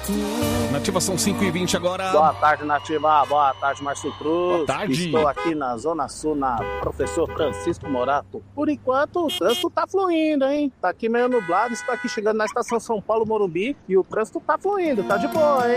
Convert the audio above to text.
Nativa, são 5h20 agora. Boa tarde, Nativa. Boa tarde, Márcio Cruz. Boa tarde. Estou aqui na Zona Sul, na Professor Francisco Morato. Por enquanto, o trânsito tá fluindo, hein? Tá aqui meio nublado. Estou aqui chegando na estação São Paulo, Morumbi. E o trânsito tá fluindo, tá de boa, hein?